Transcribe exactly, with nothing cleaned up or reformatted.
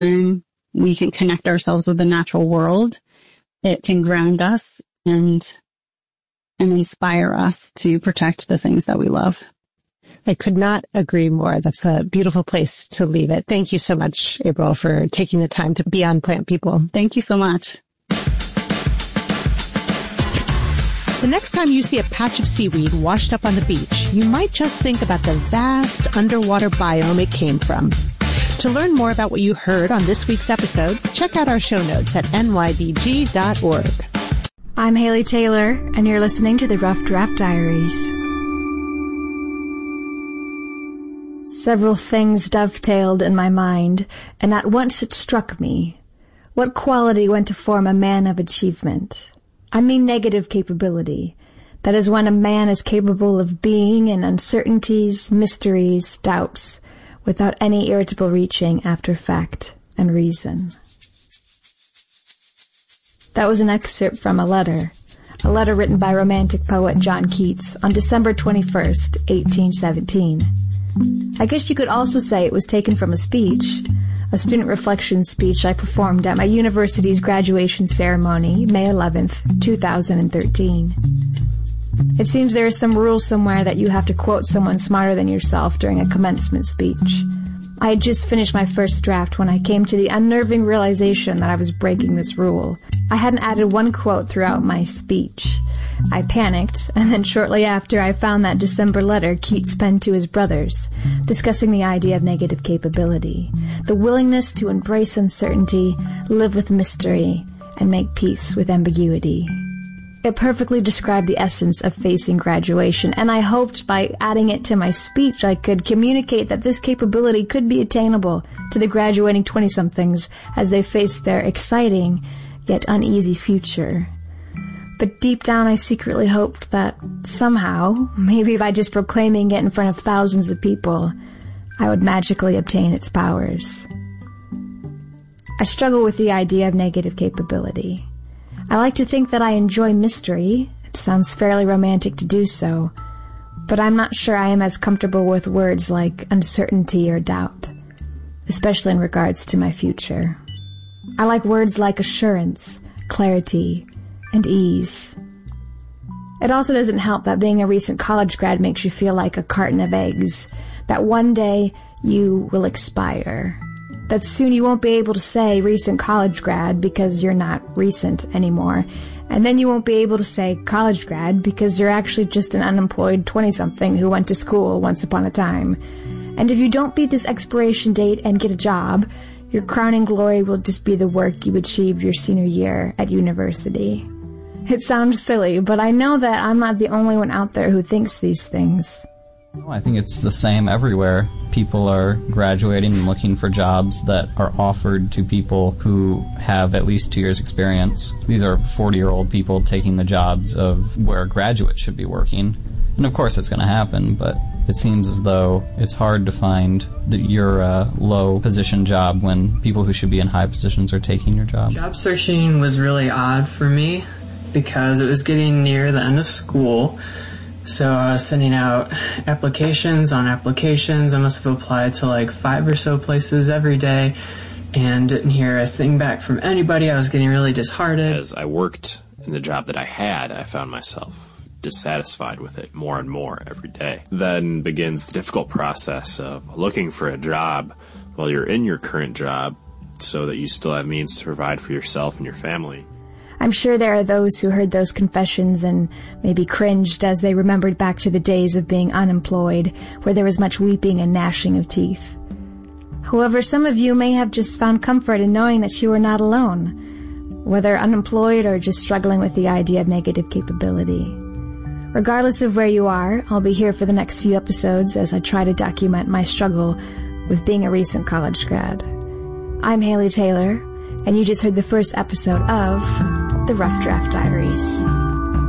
and we can connect ourselves with the natural world. It can ground us and, and inspire us to protect the things that we love. I could not agree more. That's a beautiful place to leave it. Thank you so much, April, for taking the time to be on Plant People. Thank you so much. The next time you see a patch of seaweed washed up on the beach, you might just think about the vast underwater biome it came from. To learn more about what you heard on this week's episode, check out our show notes at N Y D G dot org. I'm Haley Taylor, and you're listening to the Rough Draft Diaries. Several things dovetailed in my mind, and at once it struck me. What quality went to form a man of achievement? I mean negative capability. That is when a man is capable of being in uncertainties, mysteries, doubts, without any irritable reaching after fact and reason. That was an excerpt from a letter, a letter written by romantic poet John Keats on December twenty-first, eighteen seventeen. I guess you could also say it was taken from a speech, a student reflection speech I performed at my university's graduation ceremony, May eleventh, two thousand thirteen. It seems there is some rule somewhere that you have to quote someone smarter than yourself during a commencement speech. I had just finished my first draft when I came to the unnerving realization that I was breaking this rule. I hadn't added one quote throughout my speech. I panicked, and then shortly after I found that December letter Keats penned to his brothers, discussing the idea of negative capability, the willingness to embrace uncertainty, live with mystery, and make peace with ambiguity. It perfectly described the essence of facing graduation, and I hoped by adding it to my speech I could communicate that this capability could be attainable to the graduating twenty-somethings as they face their exciting yet uneasy future. But deep down I secretly hoped that somehow, maybe by just proclaiming it in front of thousands of people, I would magically obtain its powers. I struggle with the idea of negative capability. I like to think that I enjoy mystery. It sounds fairly romantic to do so, but I'm not sure I am as comfortable with words like uncertainty or doubt, especially in regards to my future. I like words like assurance, clarity, and ease. It also doesn't help that being a recent college grad makes you feel like a carton of eggs, that one day you will expire. That soon you won't be able to say recent college grad because you're not recent anymore. And then you won't be able to say college grad because you're actually just an unemployed twenty-something who went to school once upon a time. And if you don't beat this expiration date and get a job, your crowning glory will just be the work you achieved your senior year at university. It sounds silly, but I know that I'm not the only one out there who thinks these things. I think it's the same everywhere. People are graduating and looking for jobs that are offered to people who have at least two years experience. These are forty-year-old people taking the jobs of where graduates should be working. And of course it's going to happen, but it seems as though it's hard to find the, your uh, low-position job when people who should be in high positions are taking your job. Job searching was really odd for me because it was getting near the end of school. So I was sending out applications on applications. I must have applied to like five or so places every day and didn't hear a thing back from anybody. I was getting really disheartened. As I worked in the job that I had, I found myself dissatisfied with it more and more every day. Then begins the difficult process of looking for a job while you're in your current job so that you still have means to provide for yourself and your family. I'm sure there are those who heard those confessions and maybe cringed as they remembered back to the days of being unemployed, where there was much weeping and gnashing of teeth. However, some of you may have just found comfort in knowing that you are not alone, whether unemployed or just struggling with the idea of negative capability. Regardless of where you are, I'll be here for the next few episodes as I try to document my struggle with being a recent college grad. I'm Haley Taylor, and you just heard the first episode of The Rough Draft Diaries.